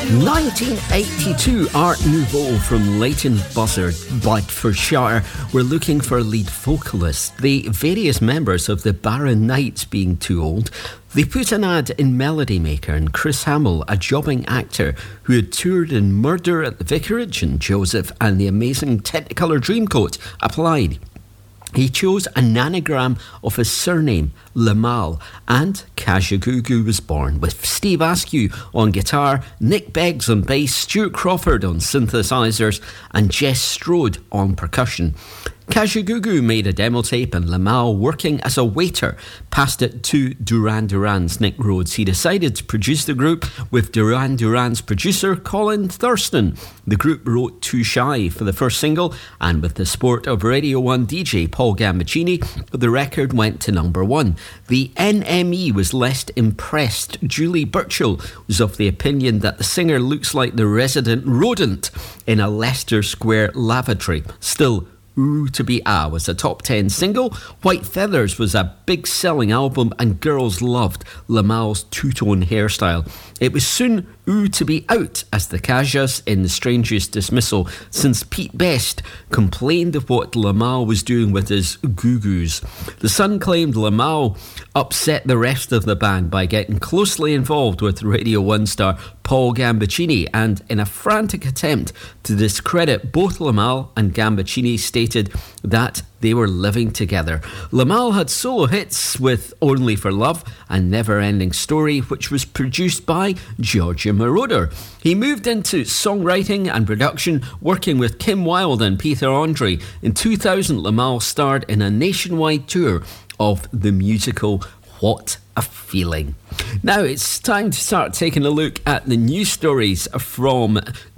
1982 Art Nouveau from Leighton Buzzard, Bedfordshire, were looking for a lead vocalist. The various members of the Barron Knights being too old, they put an ad in Melody Maker, and Chris Hamill, a jobbing actor who had toured in Murder at the Vicarage and Joseph and the Amazing Technicolor Dreamcoat, applied. He chose an anagram of his surname, Lamal, and Kajagoogoo was born, with Steve Askew on guitar, Nick Beggs on bass, Stuart Crawford on synthesizers, and Jess Strode on percussion. Kajagoogoo made a demo tape, and Lamal, working as a waiter, passed it to Duran Duran's Nick Rhodes. He decided to produce the group with Duran Duran's producer Colin Thurston. The group wrote Too Shy for the first single, and with the support of Radio 1 DJ Paul Gambaccini, the record went to number 1. The NME was less impressed. Julie Burchill was of the opinion that the singer looks like the resident rodent in a Leicester Square lavatory. Still, Ooh to Be Ah was a top 10 single. White Feathers was a big selling album, and girls loved Lamal's two-tone hairstyle. It was soon Ooh to Be Out as the Kajas in the strangest dismissal, since Pete Best complained of what Lamal was doing with his goo-goos. The Sun claimed Lamal upset the rest of the band by getting closely involved with Radio 1 star Paul Gambaccini, and in a frantic attempt to discredit both Lamal and Gambaccini, stated that they were living together. Lamal had solo hits with Only for Love and Never Ending Story, which was produced by Giorgio Moroder. He moved into songwriting and production, working with Kim Wilde and Peter Andre. In 2000, Lamal starred in a nationwide tour of the musical What a Feeling. Now it's time to start taking a look at the news stories from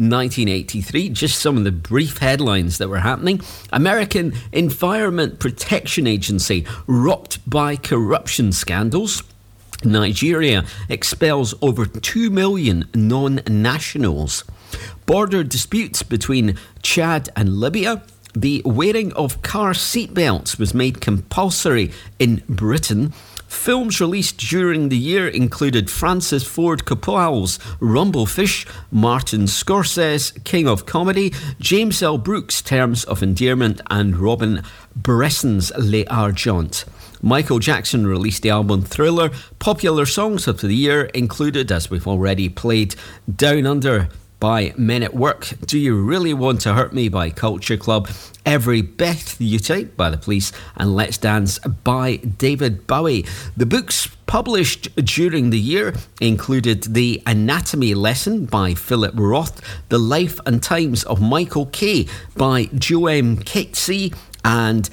1983. Just some of the brief headlines that were happening. American Environment Protection Agency rocked by corruption scandals. Nigeria expels over 2 million non-nationals. Border disputes between Chad and Libya. The wearing of car seatbelts was made compulsory in Britain. Films released during the year included Francis Ford Coppola's Rumblefish, Martin Scorsese's King of Comedy, James L. Brooks' Terms of Endearment, and Robin Bresson's Les Argent. Michael Jackson released the album Thriller. Popular songs of the year included, as we've already played, Down Under by Men at Work, Do You Really Want to Hurt Me by Culture Club, Every Breath You Take by The Police, and Let's Dance by David Bowie. The books published during the year included The Anatomy Lesson by Philip Roth, The Life and Times of Michael Kay by Joanne Catesy, and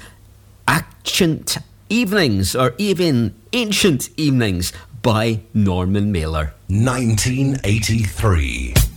Ancient Evenings by Norman Mailer. 1983.